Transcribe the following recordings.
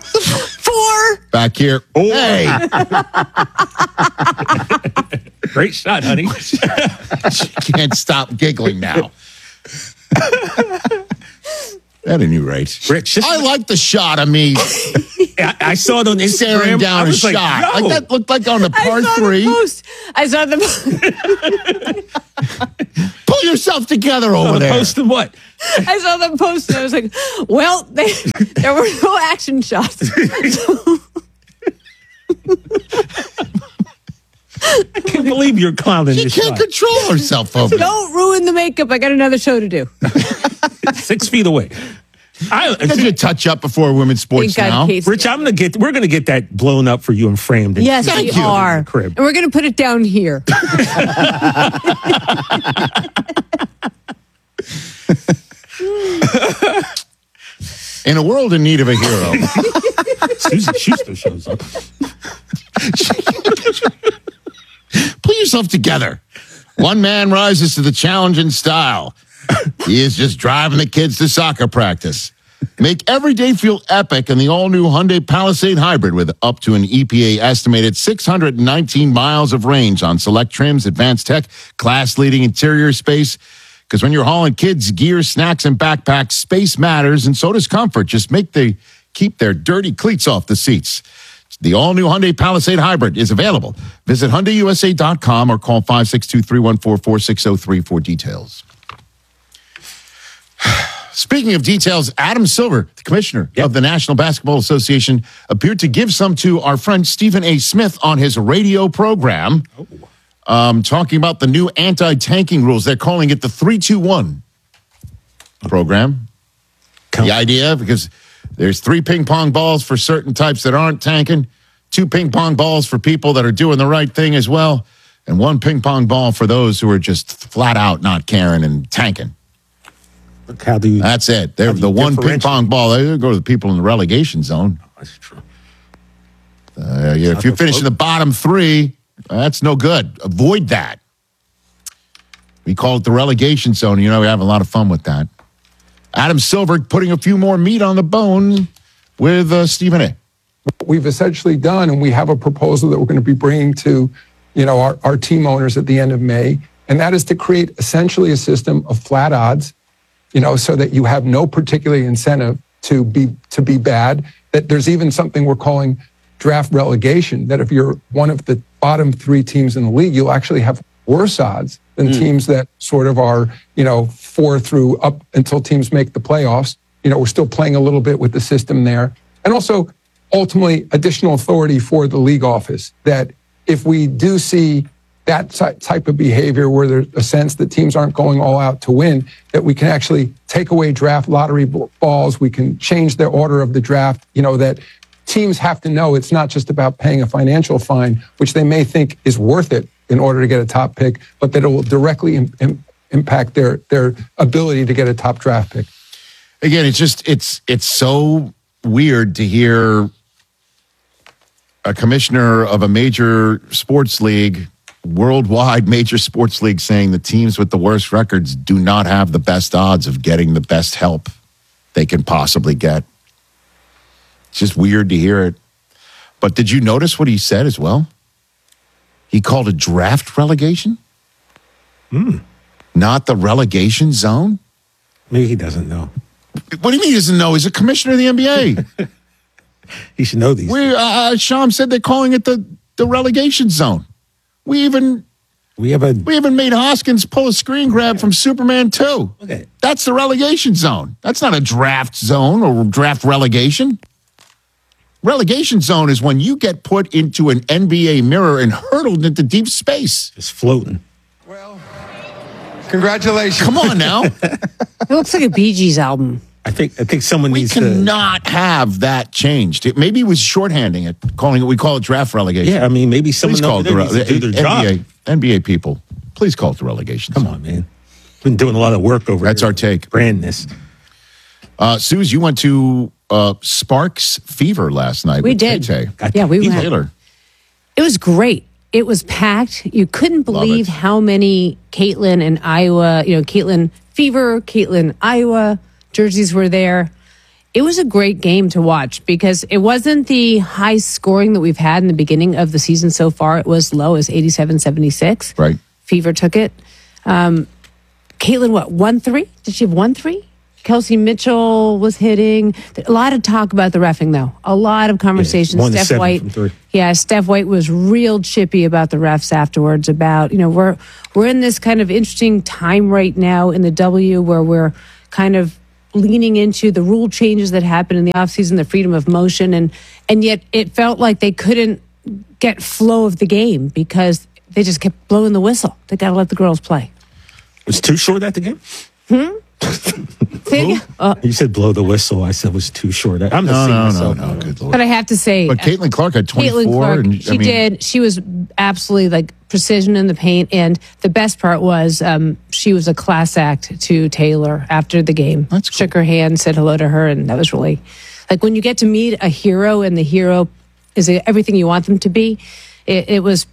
4. Back here. Oh. Hey. Great shot, honey. She can't stop giggling now. At any rate. Rich, I like the shot of me I saw it on Instagram. staring down I a was shot. Like, yo. That looked like on the par 3. I saw the Pull yourself together over there. Post and what? I saw the post and I was like, well, there were no action shots. I can't believe you're clowning She this can't shot. control herself over there. Don't ruin the makeup. I got another show to do. 6 feet away. Did you touch up before women's sports Thank God now? Kate's Rich, we're gonna get that blown up for you and framed. Yes, Thank we you. are. Crib. And we're going to put it down here. In a world in need of a hero, Susie Schuster shows up. pull yourself together. One man rises to the challenge in style. He is just driving the kids to soccer practice. Make every day feel epic in the all-new Hyundai Palisade Hybrid with up to an EPA estimated 619 miles of range on select trims, advanced tech, class-leading interior space. Because when you're hauling kids, gear, snacks, and backpacks, space matters, and so does comfort. Just keep their dirty cleats off the seats. The all-new Hyundai Palisade Hybrid is available. Visit HyundaiUSA.com or call 562-314-4603 for details. Speaking of details, Adam Silver, the commissioner of the National Basketball Association, appeared to give some to our friend Stephen A. Smith on his radio program, talking about the new anti-tanking rules. They're calling it the 3-2-1 program. The idea, because there's 3 ping pong balls for certain types that aren't tanking, 2 ping pong balls for people that are doing the right thing as well, and 1 ping pong ball for those who are just flat out not caring and tanking. How do you? That's it. They're the 1 ping pong ball. They go to the people in the relegation zone. That's true. If you're finishing the bottom 3, that's no good. Avoid that. We call it the relegation zone. You know, we have a lot of fun with that. Adam Silver putting a few more meat on the bone with Stephen A. What we've essentially done, and we have a proposal that we're going to be bringing to, our team owners at the end of May, and that is to create essentially a system of flat odds, so that you have no particular incentive to be bad. That there's even something we're calling draft relegation, that if you're one of the bottom 3 teams in the league, you'll actually have worse odds than teams that sort of are, 4 through up until teams make the playoffs. We're still playing a little bit with the system there. And also, ultimately, additional authority for the league office, that if we do see that type of behavior where there's a sense that teams aren't going all out to win, that we can actually take away draft lottery balls. We can change the order of the draft, that teams have to know it's not just about paying a financial fine, which they may think is worth it in order to get a top pick, but that it will directly impact their ability to get a top draft pick. Again, it's so weird to hear a commissioner of a major sports league, worldwide major sports league, saying the teams with the worst records do not have the best odds of getting the best help they can possibly get. It's just weird to hear it. But did you notice what he said as well? He called it draft relegation? Not the relegation zone? Maybe he doesn't know. What do you mean he doesn't know? He's a commissioner of the NBA. He should know these. Sham said they're calling it the relegation zone. We even made Hoskins pull a screen grab from Superman 2. Okay. That's the relegation zone. That's not a draft zone or draft relegation. Relegation zone is when you get put into an NBA mirror and hurtled into deep space. Just floating. Well, congratulations. Come on now. It looks like a Bee Gees album. I think someone We needs to. cannot have that changed. Maybe he was shorthanding it, we call it draft relegation. Yeah, I mean, maybe someone Please call it needs to do their job. NBA people, please call it the relegation Come zone. on, man. Been doing a lot of work over That's here. our take. Brand this. Suze, you went to Sparks Fever last night. We with did. Tay-Tay. Yeah, we Heath went. Taylor. It was great. It was packed. You couldn't believe it. how many Caitlin and Iowa, Caitlin Fever, Caitlin Iowa jerseys were there. It was a great game to watch because it wasn't the high scoring that we've had in the beginning of the season so far. It was low as 87-76. Right. Fever took it. Caitlin, 1-3? Did she have 1-3? Kelsey Mitchell was hitting. A lot of talk about the reffing, though. A lot of conversations. Yeah, Steph White. Steph White was real chippy about the refs afterwards. About we're in this kind of interesting time right now in the W where we're kind of leaning into the rule changes that happened in the offseason, the freedom of motion, and yet it felt like they couldn't get flow of the game because they just kept blowing the whistle. They got to let the girls play. Was too short at the game? You said blow the whistle. I said it was too short. I'm No, good Lord. But I have to say, But Caitlin Clark had 24. Caitlin Clark, and, she did. She was absolutely like precision in the paint. And the best part was she was a class act to Taylor after the game. That's cool. Shook her hand, said hello to her. And that was really like when you get to meet a hero and the hero is everything you want them to be. It was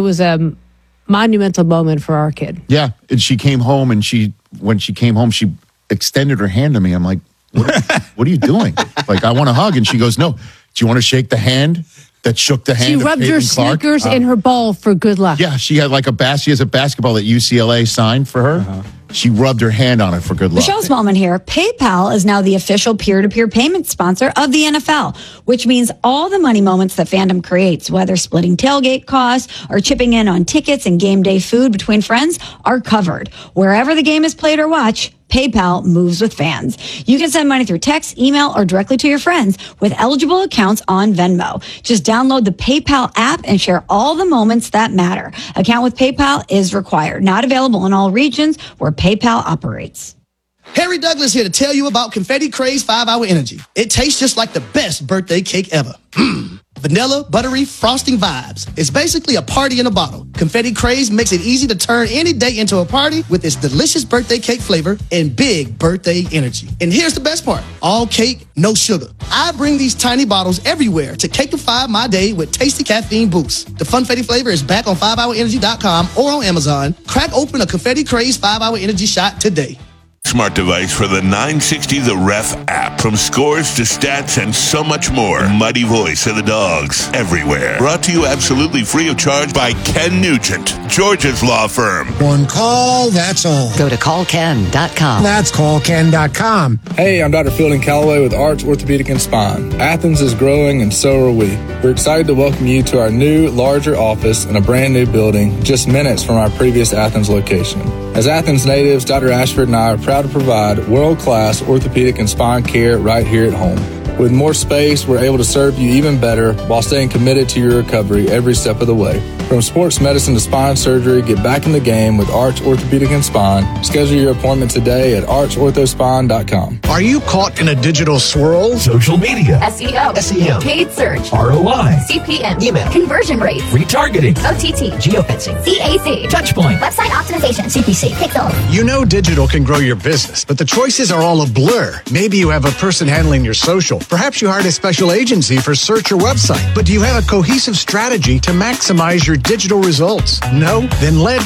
a monumental moment for our kid. Yeah. And she came home and when she came home, she extended her hand to me. I'm like, what are you doing? Like, I want a hug. And she goes, no. Do you want to shake the hand that shook the hand She of rubbed Caitlin her Clark? sneakers in her ball for good luck. Yeah, she had she has a basketball that UCLA signed for her. She rubbed her hand on it for good luck. Michelle Smallman here. PayPal is now the official peer-to-peer payment sponsor of the NFL, which means all the money moments that fandom creates, whether splitting tailgate costs or chipping in on tickets and game day food between friends, are covered. Wherever the game is played or watched, PayPal moves with fans. You can send money through text, email, or directly to your friends with eligible accounts on Venmo. Just download the PayPal app and share all the moments that matter. Account with PayPal is required. Not available in all regions where PayPal operates. Harry Douglas here to tell you about Confetti Craze 5-Hour Energy. It tastes just like the best birthday cake ever. Vanilla, buttery, frosting vibes. It's basically a party in a bottle. Confetti Craze makes it easy to turn any day into a party with its delicious birthday cake flavor and big birthday energy. And here's the best part. All cake, no sugar. I bring these tiny bottles everywhere to cakeify my day with tasty caffeine boosts. The Funfetti flavor is back on 5hourenergy.com or on Amazon. Crack open a Confetti Craze 5-Hour Energy shot today. Smart device for the 960 The Ref app. From scores to stats and so much more. Mighty voice of the dogs everywhere. Brought to you absolutely free of charge by Ken Nugent, Georgia's law firm. One call, that's all. Go to callken.com. That's callken.com. Hey, I'm Dr. Fielding Calloway with Arch Orthopedic and Spine. Athens is growing and so are we. We're excited to welcome you to our new, larger office in a brand new building just minutes from our previous Athens location. As Athens natives, Dr. Ashford and I are proud to provide world-class orthopedic and spine care right here at home. With more space, we're able to serve you even better while staying committed to your recovery every step of the way. From sports medicine to spine surgery, get back in the game with Arch Orthopedic and Spine. Schedule your appointment today at archorthospine.com. Are you caught in a digital swirl? Social media, SEO, SEM, paid search, ROI, CPM, email, conversion rates, retargeting, OTT, geofencing, CAC, touchpoint, website optimization, CPC, pixel. You know digital can grow your business, but the choices are all a blur. Maybe you have a person handling your social. Perhaps you hired a special agency for search or website. But do you have a cohesive strategy to maximize your digital results? No? Then let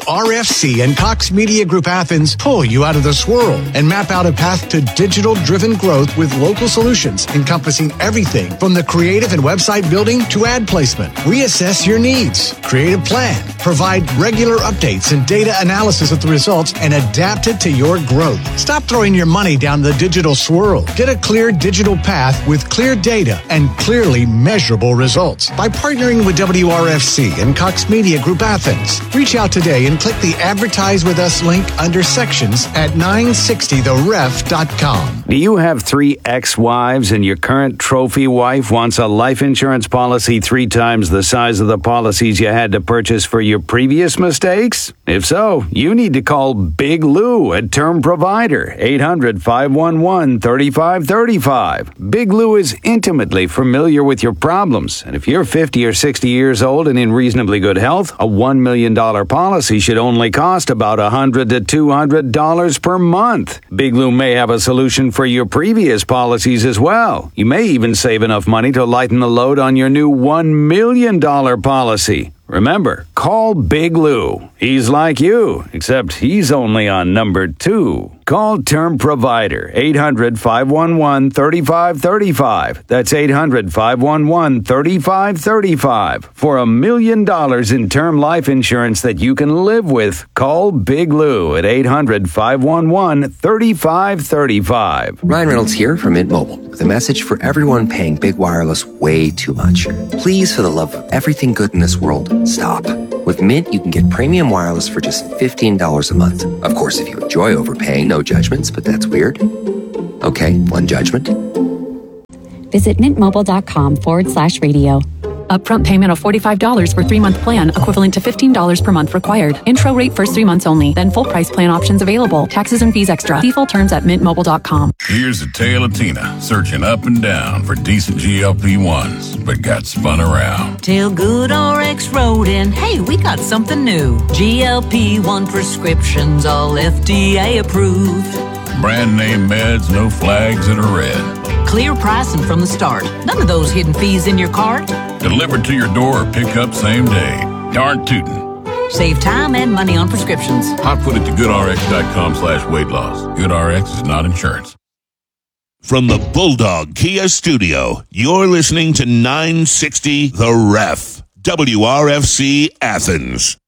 WRFC and Cox Media Group Athens pull you out of the swirl and map out a path to digital-driven growth with local solutions encompassing everything from the creative and website building to ad placement. We assess your needs, create a plan, provide regular updates and data analysis of the results, and adapt it to your growth. Stop throwing your money down the digital swirl. Get a clear digital path with clear data and clearly measurable results by partnering with WRFC and Cox Media Group Athens. Reach out today and click the Advertise With Us link under Sections at 960theref.com. Do you have 3 ex-wives and your current trophy wife wants a life insurance policy 3 times the size of the policies you had to purchase for your previous mistakes? If so, you need to call Big Lou at Term Provider, 800-511-3535. Big Lou is intimately familiar with your problems, and if you're 50 or 60 years old and in reasonably good health, a $1 million policy should only cost about $100 to $200 per month. Big Lou may have a solution for your previous policies as well. You may even save enough money to lighten the load on your new $1 million policy. Remember, call Big Lou. He's like you, except he's only on number 2. Call Term Provider, 800-511-3535. That's 800-511-3535. For $1 million in term life insurance that you can live with, call Big Lou at 800-511-3535. Ryan Reynolds here from Mint Mobile with a message for everyone paying big wireless way too much. Please, for the love of everything good in this world, stop. With Mint, you can get premium wireless for just $15 a month. Of course, if you enjoy overpaying, no judgments, but that's weird. Okay, one judgment. Visit mintmobile.com/radio. Upfront payment of $45 for 3-month plan, equivalent to $15 per month required. Intro rate first 3 months only, then full price plan options available. Taxes and fees extra. See full terms at mintmobile.com. Here's a tale of Tina, searching up and down for decent GLP-1s, but got spun around. Till Good RX wrote in, hey, we got something new. GLP-1 prescriptions, all FDA approved. Brand name meds, no flags that are red. Clear pricing from the start. None of those hidden fees in your cart. Delivered to your door or pick up same day. Darn tootin'. Save time and money on prescriptions. Hot foot at thegoodrx.com/weight loss. GoodRx is not insurance. From the Bulldog Kia Studio, you're listening to 960 The Ref. WRFC Athens.